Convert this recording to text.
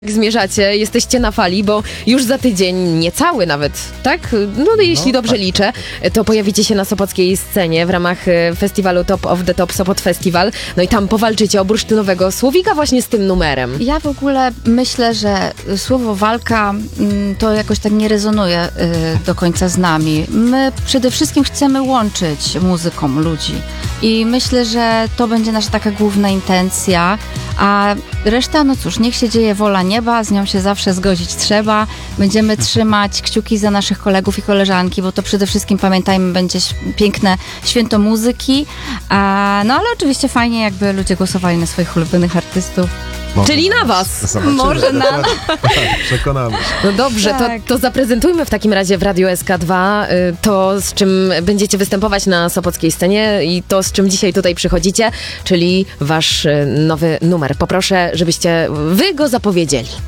Zmierzacie, jesteście na fali, bo już za tydzień, niecały nawet, tak? No jeśli dobrze liczę, to pojawicie się na sopockiej scenie w ramach festiwalu Top of the Top Sopot Festival. No i tam powalczycie o bursztynowego słowika właśnie z tym numerem. Ja w ogóle myślę, że słowo walka to jakoś tak nie rezonuje do końca z nami. My przede wszystkim chcemy łączyć muzyką ludzi i myślę, że to będzie nasza taka główna intencja, a reszta, no cóż, niech się dzieje wola nieba, z nią się zawsze zgodzić trzeba. Będziemy trzymać kciuki za naszych kolegów i koleżanki, bo to przede wszystkim, pamiętajmy, będzie piękne święto muzyki. No ale oczywiście fajnie, jakby ludzie głosowali na swoich ulubionych artystów. Czyli na was. Zobaczymy. Może na nas. Tak, przekonamy się. No dobrze, Tak. to zaprezentujmy w takim razie w Radiu SK2 to, z czym będziecie występować na sopockiej scenie i to, z czym dzisiaj tutaj przychodzicie, czyli wasz nowy numer. Poproszę, żebyście wy go zapowiedzieli.